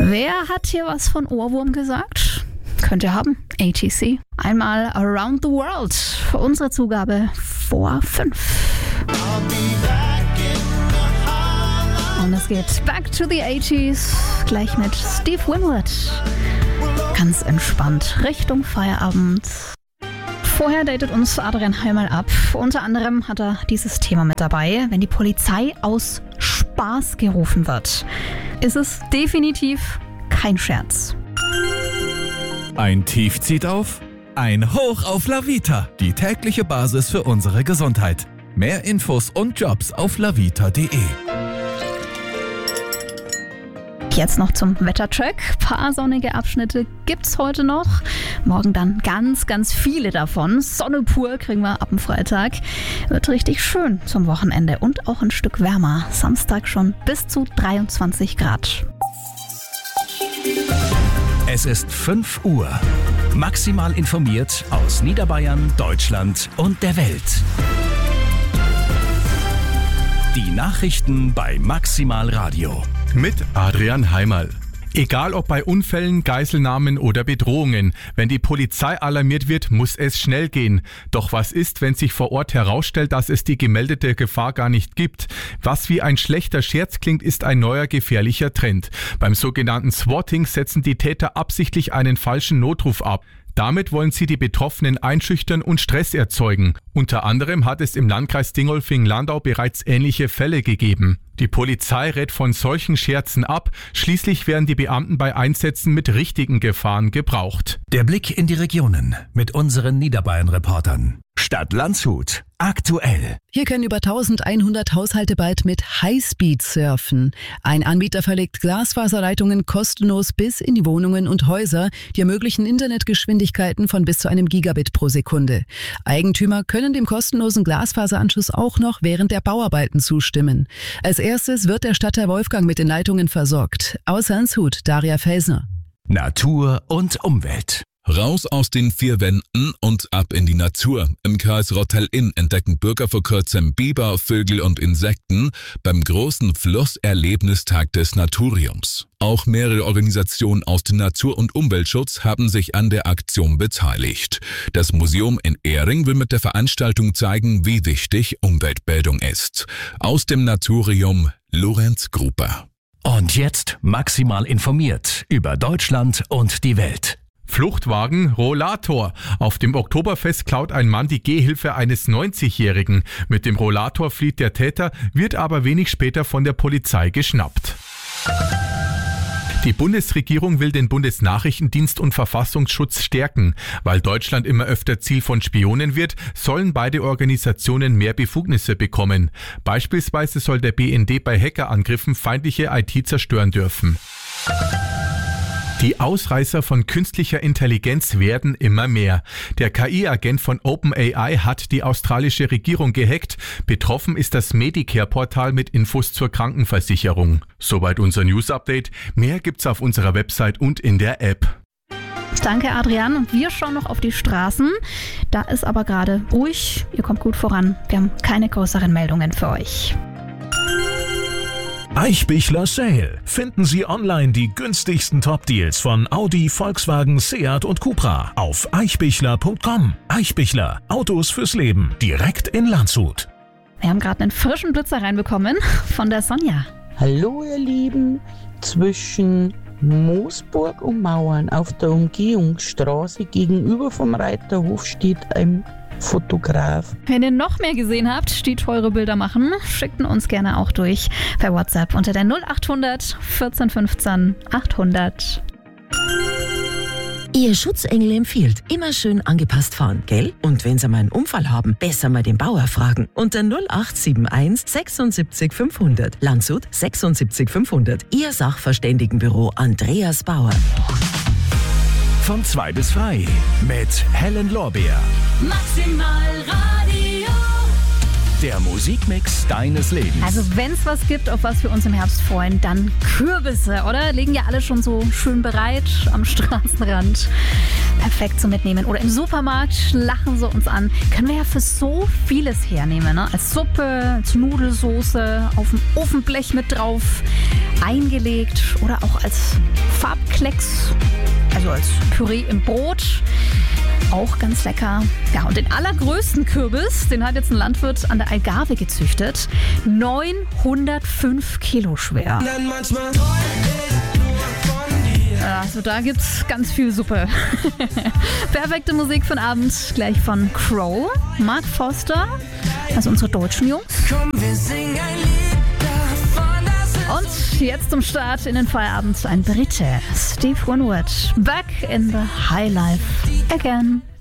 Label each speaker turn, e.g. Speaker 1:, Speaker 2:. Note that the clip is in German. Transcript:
Speaker 1: Wer hat hier was von Ohrwurm gesagt? Könnt ihr haben. ATC. Einmal Around the World. Für unsere Zugabe vor 5. Und es geht back to the 80s. Gleich mit Steve Winwood. Ganz entspannt Richtung Feierabend. Vorher datet uns Adrian Heimal ab. Unter anderem hat er dieses Thema mit dabei. Wenn die Polizei aus Spaß gerufen wird, ist es definitiv kein Scherz.
Speaker 2: Ein Tief zieht auf, ein Hoch auf La Vita. Die tägliche Basis für unsere Gesundheit. Mehr Infos und Jobs auf lavita.de.
Speaker 1: Jetzt noch zum Wettercheck. Ein paar sonnige Abschnitte gibt's heute noch. Morgen dann ganz, ganz viele davon. Sonne pur kriegen wir ab dem Freitag. Wird richtig schön zum Wochenende und auch ein Stück wärmer. Samstag schon bis zu 23 Grad.
Speaker 3: Es ist 5 Uhr. Maximal informiert aus Niederbayern, Deutschland und der Welt. Die Nachrichten bei Maximal Radio.
Speaker 4: Mit Adrian Heimal. Egal ob bei Unfällen, Geiselnahmen oder Bedrohungen, wenn die Polizei alarmiert wird, muss es schnell gehen. Doch was ist, wenn sich vor Ort herausstellt, dass es die gemeldete Gefahr gar nicht gibt? Was wie ein schlechter Scherz klingt, ist ein neuer gefährlicher Trend. Beim sogenannten Swatting setzen die Täter absichtlich einen falschen Notruf ab. Damit wollen sie die Betroffenen einschüchtern und Stress erzeugen. Unter anderem hat es im Landkreis Dingolfing-Landau bereits ähnliche Fälle gegeben. Die Polizei rät von solchen Scherzen ab. Schließlich werden die Beamten bei Einsätzen mit richtigen Gefahren gebraucht.
Speaker 3: Der Blick in die Regionen mit unseren Niederbayern-Reportern. Stadt Landshut. Aktuell.
Speaker 5: Hier können über 1100 Haushalte bald mit Highspeed surfen. Ein Anbieter verlegt Glasfaserleitungen kostenlos bis in die Wohnungen und Häuser, die ermöglichen Internetgeschwindigkeiten von bis zu einem Gigabit pro Sekunde. Eigentümer können dem kostenlosen Glasfaseranschluss auch noch während der Bauarbeiten zustimmen. Als erstes wird der Stadtteil Wolfgang mit den Leitungen versorgt. Aus Landshut, Daria Felsner.
Speaker 3: Natur und Umwelt.
Speaker 6: Raus aus den 4 Wänden und ab in die Natur. Im Kreis Rottal-Inn entdecken Bürger vor kurzem Biber, Vögel und Insekten beim großen Flusserlebnistag des Naturiums. Auch mehrere Organisationen aus dem Natur- und Umweltschutz haben sich an der Aktion beteiligt. Das Museum in Ehring will mit der Veranstaltung zeigen, wie wichtig Umweltbildung ist. Aus dem Naturium Lorenz Gruber.
Speaker 3: Und jetzt maximal informiert über Deutschland und die Welt.
Speaker 4: Fluchtwagen, Rollator. Auf dem Oktoberfest klaut ein Mann die Gehhilfe eines 90-Jährigen. Mit dem Rollator flieht der Täter, wird aber wenig später von der Polizei geschnappt. Die Bundesregierung will den Bundesnachrichtendienst und Verfassungsschutz stärken. Weil Deutschland immer öfter Ziel von Spionen wird, sollen beide Organisationen mehr Befugnisse bekommen. Beispielsweise soll der BND bei Hackerangriffen feindliche IT zerstören dürfen. Die Ausreißer von künstlicher Intelligenz werden immer mehr. Der KI-Agent von OpenAI hat die australische Regierung gehackt. Betroffen ist das Medicare-Portal mit Infos zur Krankenversicherung. Soweit unser News-Update. Mehr gibt's auf unserer Website und in der App.
Speaker 1: Danke, Adrian. Und wir schauen noch auf die Straßen. Da ist aber gerade ruhig. Ihr kommt gut voran. Wir haben keine größeren Meldungen für euch.
Speaker 7: Eichbichler Sale. Finden Sie online die günstigsten Top-Deals von Audi, Volkswagen, Seat und Cupra auf eichbichler.com. Eichbichler. Autos fürs Leben. Direkt in Landshut.
Speaker 1: Wir haben gerade einen frischen Blitzer reinbekommen von der Sonja.
Speaker 8: Hallo ihr Lieben. Zwischen Moosburg und Mauern auf der Umgehungsstraße gegenüber vom Reiterhof steht ein Fotograf.
Speaker 1: Wenn ihr noch mehr gesehen habt, die teure Bilder machen, schickt uns gerne auch durch per WhatsApp unter der 0800 14 15 800.
Speaker 9: Ihr Schutzengel empfiehlt, immer schön angepasst fahren, gell? Und wenn Sie mal einen Unfall haben, besser mal den Bauer fragen. Unter 0871 76 500. Landshut 76 500. Ihr Sachverständigenbüro Andreas Bauer.
Speaker 3: Von 2 bis 3 mit Helen Lorbeer.
Speaker 10: Maximal Radio.
Speaker 3: Der Musikmix deines Lebens.
Speaker 1: Also wenn es was gibt, auf was wir uns im Herbst freuen, dann Kürbisse, oder? Liegen ja alle schon so schön bereit am Straßenrand. Perfekt zum Mitnehmen. Oder im Supermarkt lachen sie uns an. Können wir ja für so vieles hernehmen, ne? Als Suppe, als Nudelsoße, auf dem Ofenblech mit drauf, eingelegt oder auch als Farbklecks, also als Püree im Brot. Auch ganz lecker. Ja, und den allergrößten Kürbis, den hat jetzt ein Landwirt an der Algarve gezüchtet. 905 Kilo schwer. Also da gibt's ganz viel Suppe. Perfekte Musik für den Abend. Gleich von Crow, Mark Foster, also unsere deutschen Jungs. Und jetzt zum Start in den Feierabend ein Brite, Steve Winwood, back in the high life again.